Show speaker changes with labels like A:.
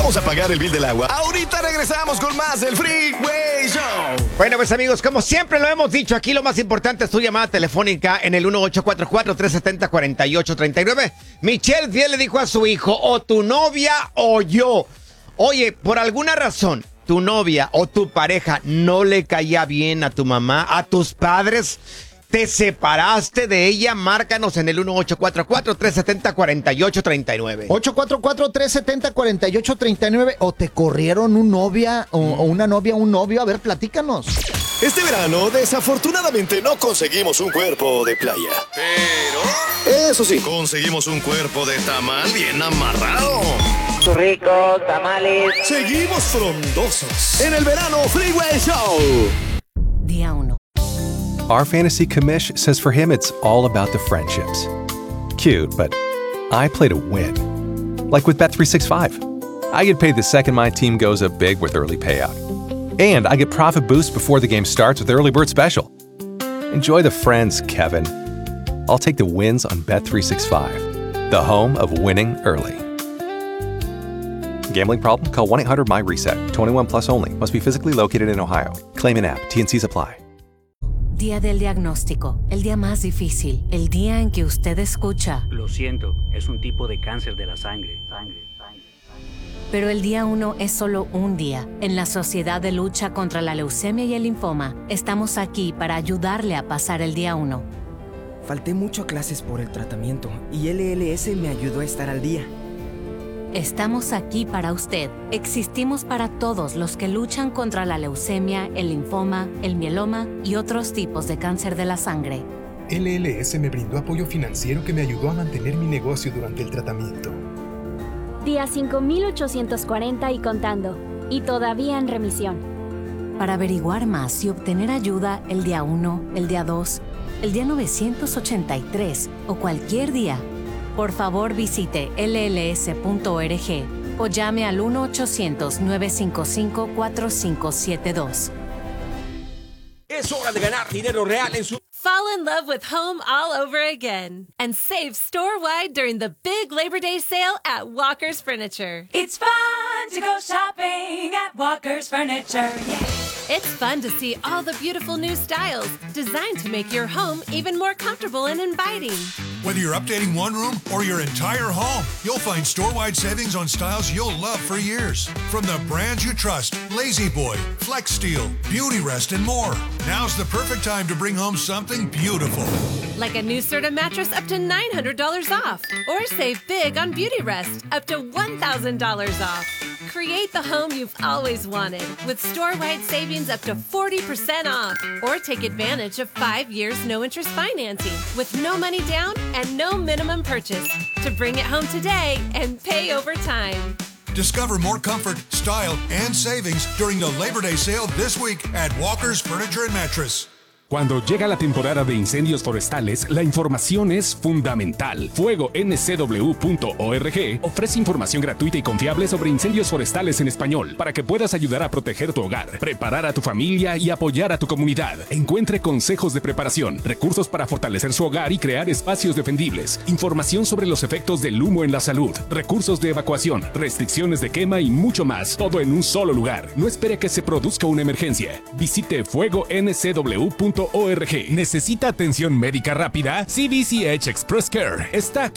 A: Vamos a pagar el bill del agua. Ahorita regresamos con más del Freeway Show.
B: Bueno, pues amigos, como siempre lo hemos dicho, aquí lo más importante es tu llamada telefónica en el 1844-370-4839. Michelle Fiel le dijo a su hijo, o tu novia o yo. Oye, por alguna razón, tu novia o tu pareja no le caía bien a tu mamá, a tus padres, te separaste de ella, márcanos en el 1844-370-4839.
C: 844-370-4839. O te corrieron un novia o una novia, un novio. A ver, platícanos.
A: Este verano, desafortunadamente, no conseguimos un cuerpo de playa. Pero, eso sí, conseguimos un cuerpo de tamal bien amarrado.
D: Ricos, tamales.
A: Seguimos frondosos en el verano Freeway Show.
E: Día 1.
F: Our fantasy commish says for him it's all about the friendships. Cute, but I play to win. Like with Bet365. I get paid the second my team goes up big with early payout. And I get profit boost before the game starts with Early Bird Special. Enjoy the friends, Kevin. I'll take the wins on Bet365. The home of winning early. Gambling problem? Call 1-800-MY-RESET. 21 plus only. Must be physically located in Ohio. Claim in app. T&Cs apply.
E: Día del diagnóstico, el día más difícil, el día en que usted escucha.
G: Lo siento, es un tipo de cáncer de la sangre.
E: Pero el día 1 es solo un día. En la Sociedad de Lucha contra la Leucemia y el Linfoma, estamos aquí para ayudarle a pasar el día 1.
H: Falté mucho a clases por el tratamiento y LLS me ayudó a estar al día.
E: Estamos aquí para usted. Existimos para todos los que luchan contra la leucemia, el linfoma, el mieloma y otros tipos de cáncer de la sangre.
I: LLS me brindó apoyo financiero que me ayudó a mantener mi negocio durante el tratamiento.
J: Día 5840 y contando. Y todavía en remisión.
E: Para averiguar más y obtener ayuda el día 1, el día 2, el día 983 o cualquier día, por favor visite lls.org o llame al 1-800-955-4572.
K: Es hora de ganar dinero real en su...
L: Fall in love with home all over again and save store-wide during the big Labor Day sale at Walker's Furniture.
M: It's fun to go shopping at Walker's Furniture. Yeah.
L: It's fun to see all the beautiful new styles designed to make your home even more comfortable and inviting.
N: Whether you're updating one room or your entire home, you'll find store-wide savings on styles you'll love for years. From the brands you trust, La-Z-Boy, Flex Steel, Beauty Rest, and more. Now's the perfect time to bring home something beautiful.
L: Like a new Serta mattress up to $900 off. Or save big on Beauty Rest, up to $1,000 off. Create the home you've always wanted with store-wide savings up to 40% off. Or take advantage of 5 years no-interest financing with no money down and no minimum purchase to bring it home today and pay over time.
N: Discover more comfort, style, and savings during the Labor Day sale this week at Walker's Furniture and Mattress.
O: Cuando llega la temporada de incendios forestales, la información es fundamental. FuegoNCW.org ofrece información gratuita y confiable sobre incendios forestales en español para que puedas ayudar a proteger tu hogar, preparar a tu familia y apoyar a tu comunidad. Encuentre consejos de preparación, recursos para fortalecer su hogar y crear espacios defendibles, información sobre los efectos del humo en la salud, recursos de evacuación, restricciones de quema y mucho más, todo en un solo lugar. No espere que se produzca una emergencia. Visite FuegoNCW.org. ¿Necesita atención médica rápida? CVCH Express Care está aquí